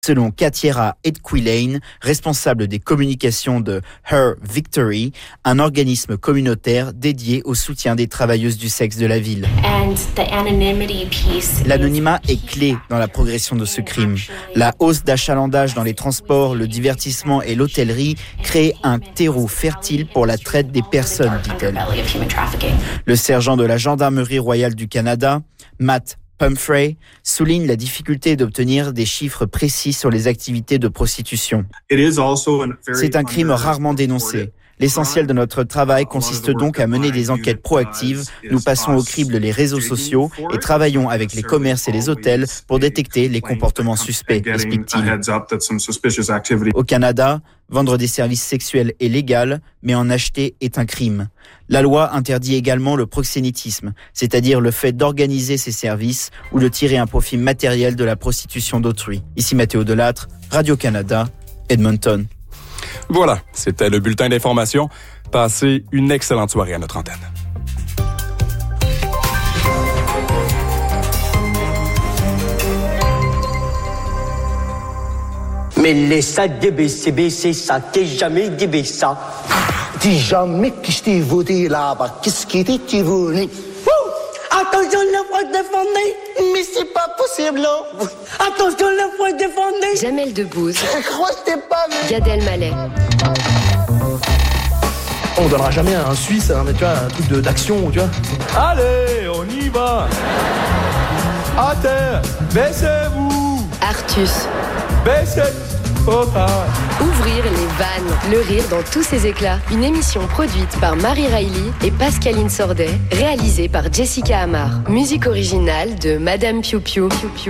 Selon Katiera Edquilane, responsable des communications de Her Victory, un organisme communautaire dédié au soutien des travailleuses du sexe de la ville. L'anonymat est clé dans la progression de ce crime. La hausse d'achalandage dans les transports, le divertissement et l'hôtellerie crée un terreau fertile pour la traite des personnes, dit-elle. Le sergent de la Gendarmerie royale du Canada, Matt Pumphrey, souligne la difficulté d'obtenir des chiffres précis sur les activités de prostitution. C'est un crime rarement dénoncé. L'essentiel de notre travail consiste donc à mener des enquêtes proactives. Nous passons au crible les réseaux sociaux et travaillons avec les commerces et les hôtels pour détecter les comportements suspects, explique-t-il. Au Canada, vendre des services sexuels est légal, mais en acheter est un crime. La loi interdit également le proxénétisme, c'est-à-dire le fait d'organiser ces services ou de tirer un profit matériel de la prostitution d'autrui. Ici Mathéo Delattre, Radio-Canada, Edmonton. Voilà, c'était le bulletin d'information. Passez une excellente soirée à notre antenne. Mais laisse-ça baisser ça, t'es jamais débé ça. Dis jamais que je t'ai voté là-bas. Qu'est-ce qui t'est qui voulait? Attention, le froid défendé. Mais c'est pas possible, là. Attention, le froid défendé. Jamel Debbouze. Je crois que c'était pas... Gad Elmaleh. On donnera jamais à un Suisse, tu vois, un truc d'action, tu vois. Allez, on y va. À terre, baissez-vous. Artus. Baissez. Ouvrir les vannes, le rire dans tous ses éclats. Une émission produite par Marie Riley et Pascaline Sordet, réalisée par Jessica Amar. Musique originale de Madame Piu Piu.